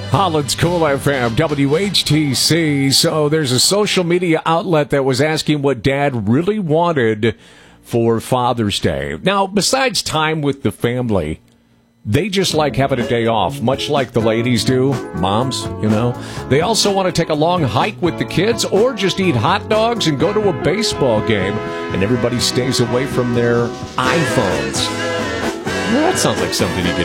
Holland's Cool FM, WHTC. So there's a social media outlet that was asking what Dad really wanted for Father's Day. Now, besides time with the family, they just like having a day off, much like the ladies do, moms, you know. They also want to take a long hike with the kids or just eat hot dogs and go to a baseball game, and everybody stays away from their iPhones. Well, that sounds like something you could